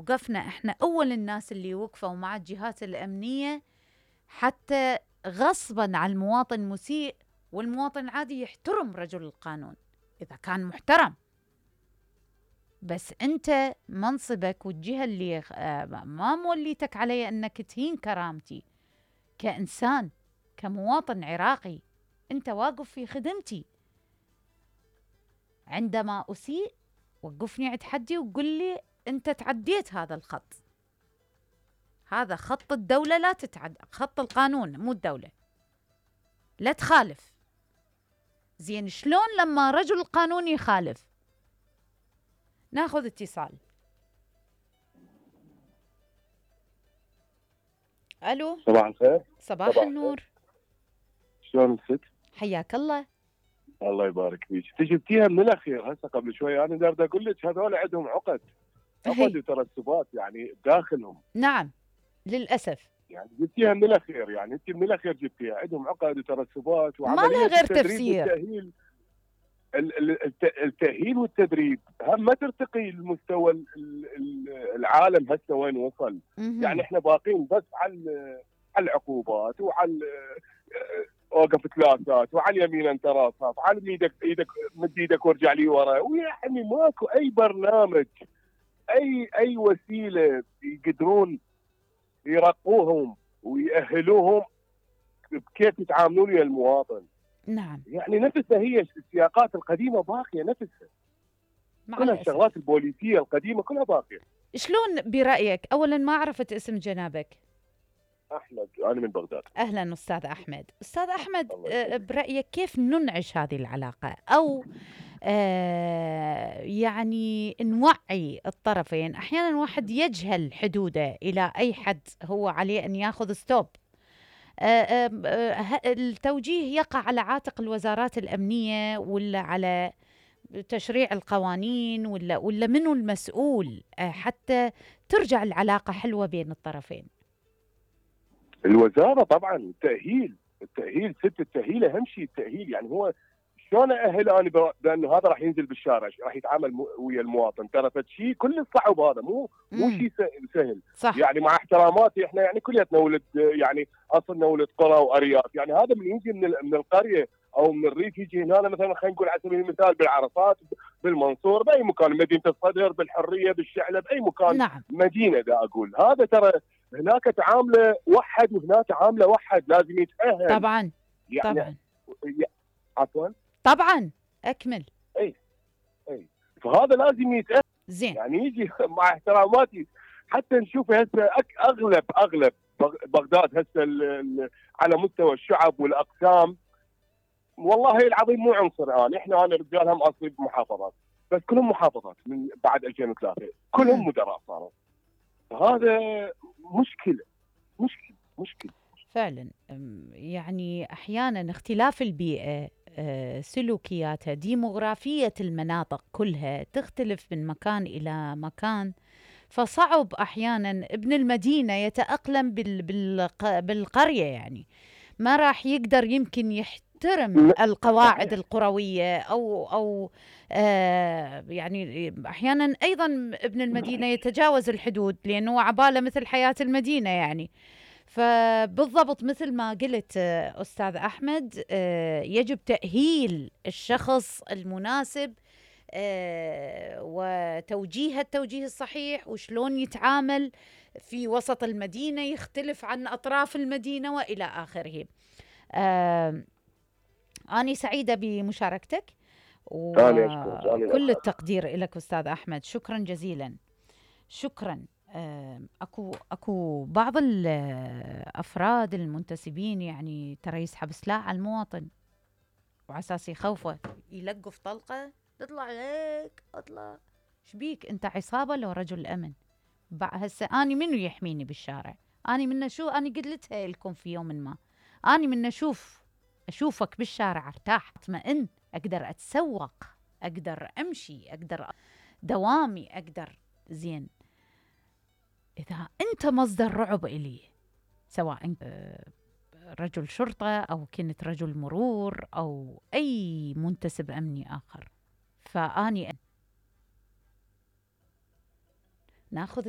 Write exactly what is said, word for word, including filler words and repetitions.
وقفنا احنا اول الناس اللي وقفوا مع الجهات الامنيه حتى غصبا على المواطن مسيء، والمواطن عادي يحترم رجل القانون اذا كان محترم. بس انت منصبك والجهه اللي ما موليتك علي انك تهين كرامتي كانسان، كمواطن عراقي، انت واقف في خدمتي. عندما اسيء وقفني عند حدي وقل لي انت تعديت هذا الخط، هذا خط الدولة، لا تتعدى خط القانون مو الدولة، لا تخالف. زين شلون لما رجل القانون يخالف؟ ناخذ اتصال. الو، صباح الخير. صباح, صباح النور. شلون الست؟ حياك الله. الله يبارك فيك. انت جبتيها من الاخير هسه قبل شوي، انا دارد اقول لك هذول عندهم عقد عقد وترسبات يعني بداخلهم. نعم للاسف. يعني جبتيها من الاخير، يعني انت من الاخير جبتيها، عندهم عقد وترسبات وعمليه ما لها غير تفسير. والتأهيل التأهيل والتدريب هم ما ترتقي لمستوى العالم هسه وين وصل. يعني احنا باقين بس على على العقوبات وعلى اوقف ثلاثات وعلى اليمين انت راسك وعلى ايدك ايدك مد ايدك وارجع لي ورا، ويعني ماكو اي برنامج اي اي وسيله يقدرون يرقوهم ويأهلوهم بكيف يتعاملون ويا المواطن. نعم. يعني نفسها هي السياقات القديمه باقيه نفسها. كلها الشغلات البوليسيه القديمه كلها باقيه. شلون برايك؟ اولا ما عرفت اسم جنابك. احمد، انا من بغداد. اهلا استاذ احمد. استاذ احمد، برايك كيف ننعش هذه العلاقه، او آه يعني نوعي الطرفين؟ احيانا واحد يجهل حدوده الى اي حد هو عليه ان ياخذ ستوب. آه آه التوجيه يقع على عاتق الوزارات الامنيه ولا على تشريع القوانين، ولا ولا منو المسؤول حتى ترجع العلاقه حلوه بين الطرفين؟ الوزاره طبعا. التاهيل التاهيل ست التاهيل اهم شيء. التاهيل يعني هو شلون ااهل انا بانه هذا راح ينزل بالشارع، راح يتعامل ويا المواطن. ترى شيء كل الصعب هذا، مو مو شيء سهل. صح. يعني مع احتراماتي احنا يعني كلياتنا ولد، يعني اصلنا ولد قرى وارياف. يعني هذا من يجي من من القريه او من الريف يجي هنا مثلا، خلينا نقول على سبيل المثال بالعرفات بالمنصور باي مكان، مدينه الصدر بالحريه بالشعله باي مكان. نعم. مدينه دا اقول هذا ترى هناك تعامله وحد وهناك تعامله وحد، لازم يتاهل. طبعا يعني طبعا عفوا طبعا اكمل. اي اي فهذا لازم يتاهل. زين. يعني يجي مع احتراماتي حتى نشوف هسه اغلب اغلب بغداد هسه على مستوى الشعب والاقسام، والله العظيم مو عنصر. انا احنا انا رجال هم اصلي بمحافظات، بس كلهم محافظات من بعد ألفين وثلاثة كلهم مدراء صاروا. هذا مشكله مشكله مشكله فعلا. يعني احيانا اختلاف البيئه، سلوكياتها، ديموغرافيه المناطق كلها تختلف من مكان الى مكان، فصعب احيانا ابن المدينه يتاقلم بالقريه. يعني ما راح يقدر يمكن يحترم القواعد القرويه او او آه يعني احيانا ايضا ابن المدينه يتجاوز الحدود لانه عباله مثل حياه المدينه. يعني فبالضبط مثل ما قلت أستاذ أحمد، يجب تأهيل الشخص المناسب وتوجيه التوجيه الصحيح، وشلون يتعامل في وسط المدينة يختلف عن أطراف المدينة وإلى آخره. أنا سعيدة بمشاركتك وكل التقدير لك أستاذ أحمد. شكرا جزيلا. شكرا. اكو اكو بعض الافراد المنتسبين يعني ترى يسحب سلاح على المواطن وعلى اساس يخوفه، يلقف طلقه تطلع هيك اطلع شبيك انت عصابه لو رجل امن. هسه اني منو يحميني بالشارع؟ اني من شو اني قلتها لكم في يوم ما، اني من اشوف اشوفك بالشارع ارتاح اطمئن، اقدر اتسوق، اقدر امشي، اقدر دوامي، اقدر. زين إذا أنت مصدر رعب إلي، سواء أنت رجل شرطة أو كنت رجل مرور أو أي منتسب أمني آخر، فأني ناخذ